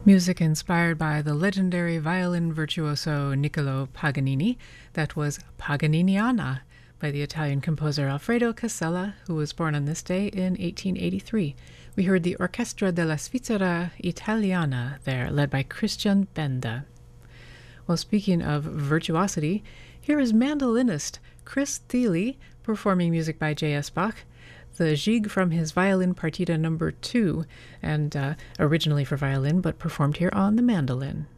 Music inspired by the legendary violin virtuoso Niccolo Paganini. That was Paganiniana by the Italian composer Alfredo Casella, who was born on this day in 1883. We heard the Orchestra della Svizzera Italiana there, led by Christian Benda. Well, speaking of virtuosity, here is mandolinist Chris Thile performing music by J.S. Bach, the Gigue from his Violin Partita No. 2, and originally for violin, but performed here on the mandolin.